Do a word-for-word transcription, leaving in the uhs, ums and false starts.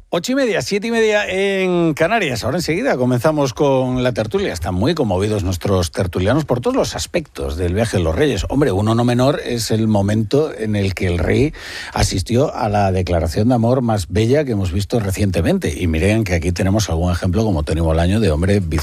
Ocho y media, siete y media en Canarias. Ahora enseguida comenzamos con la tertulia. Están muy conmovidos nuestros tertulianos por todos los aspectos del viaje de los Reyes. Hombre, uno no menor es el momento en el que el rey asistió a la declaración de amor más bella que hemos visto recientemente. Y miren que aquí tenemos algún ejemplo como Tony Bolaño de hombre